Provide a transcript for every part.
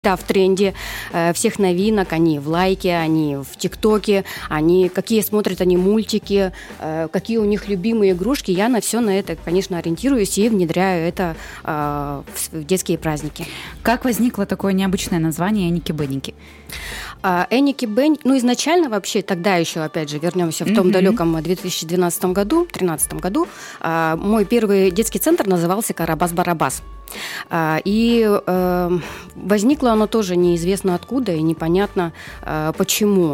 Да, в тренде всех новинок, они в лайке, они в ТикТоке, какие смотрят они мультики, какие у них любимые игрушки. Я на все на это, конечно, ориентируюсь и внедряю это в детские праздники. Как возникло такое необычное название «Эники-беники»? Эники-беники, изначально вообще, тогда еще, опять же, вернемся в том далеком 2013 году, мой первый детский центр назывался «Карабас-Барабас». И возникло оно тоже неизвестно откуда и непонятно почему.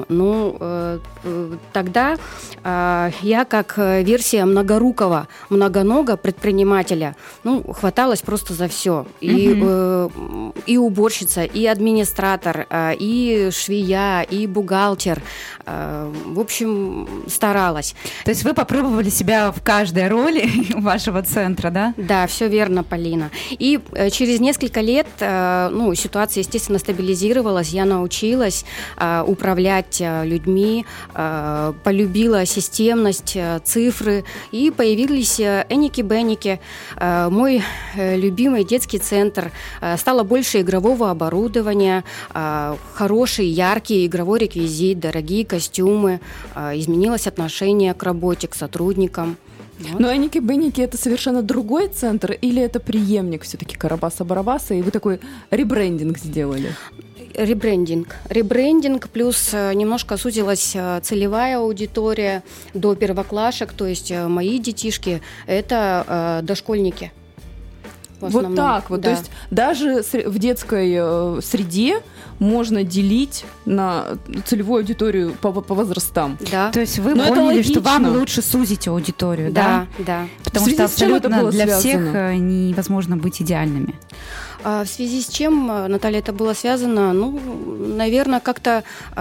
Тогда я, как версия многорукого, многоногого предпринимателя, хваталась просто за все. И уборщица, и администратор, и швея, и бухгалтер. В общем, старалась. То есть вы попробовали себя в каждой роли вашего центра, да? Да, все верно, Полина. И через несколько лет ситуация, естественно, стабилизировалась. Я научилась управлять людьми, полюбила системность, цифры. И появились Эники-беники. Мой любимый детский центр. Стало больше игрового оборудования, хороший, яркий игровой реквизит, дорогие костюмы. Изменилось отношение к работе, к сотрудникам. Вот. Но Эники-беники — это совершенно другой центр или это преемник все-таки Карабаса-Барабаса, и вы такой ребрендинг сделали? Ребрендинг, плюс немножко сузилась целевая аудитория до первоклашек, то есть мои детишки — это дошкольники. Вот так вот, да. То есть даже в детской среде можно делить на целевую аудиторию по возрастам. Да. То есть вы поняли, что вам лучше сузить аудиторию, да? Да. Потому что абсолютно для всех невозможно быть идеальными. В связи с чем, Наталья, это было связано? Наверное, как-то...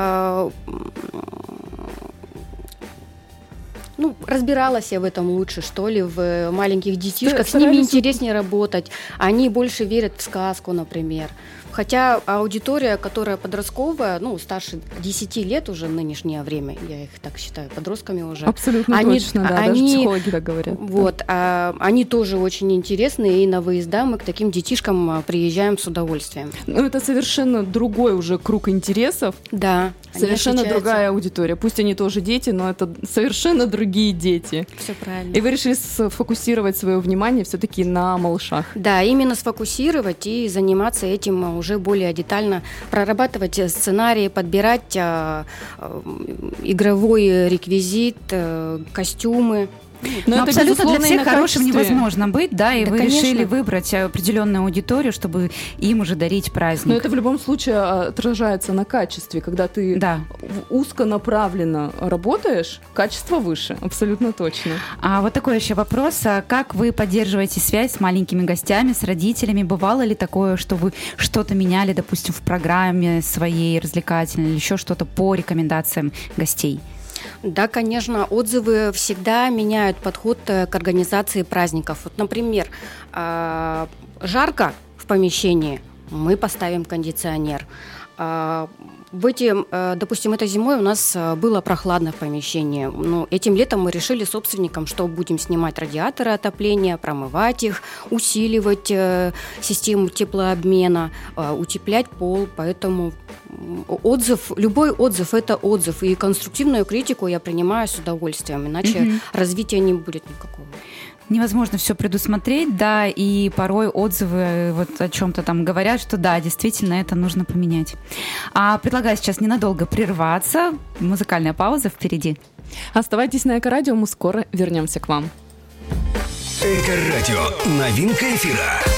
разбиралась я в этом лучше, что ли, в маленьких детишках. С ними интереснее работать. Они больше верят в сказку, например. Хотя аудитория, которая подростковая, старше 10 лет уже в нынешнее время, я их так считаю подростками уже. Абсолютно точно, да, даже психологи так говорят. Вот, они тоже очень интересны, и на выезда мы к таким детишкам приезжаем с удовольствием. Это совершенно другой уже круг интересов. Да. Совершенно другая аудитория. Пусть они тоже дети, но это совершенно другие дети. Все правильно. И вы решили сфокусировать свое внимание все-таки на малышах. Да, именно сфокусировать и заниматься этим уже более детально, прорабатывать сценарии, подбирать игровой реквизит, костюмы. Но абсолютно для всех хорошим невозможно быть, да, и вы конечно. решили выбрать определенную аудиторию, чтобы им уже дарить праздник. Но это в любом случае отражается на качестве. Когда ты узконаправленно работаешь, качество выше, абсолютно точно. А вот такой еще вопрос. Как вы поддерживаете связь с маленькими гостями, с родителями? Бывало ли такое, что вы что-то меняли, допустим, в программе своей развлекательной или еще что-то по рекомендациям гостей? Да, конечно, отзывы всегда меняют подход к организации праздников. Вот, например, жарко в помещении, мы поставим кондиционер. Допустим, этой зимой у нас было прохладно в помещении. Этим летом мы решили с собственником, что будем снимать радиаторы отопления, промывать их, усиливать систему теплообмена, утеплять пол. Поэтому любой отзыв – это отзыв. И конструктивную критику я принимаю с удовольствием, иначе развития не будет никакого. Невозможно все предусмотреть, да, и порой отзывы вот о чем-то там говорят, что да, действительно это нужно поменять. Предлагаю сейчас ненадолго прерваться. Музыкальная пауза впереди. Оставайтесь на Эко-радио, мы скоро вернемся к вам. Эко-радио. Новинка эфира.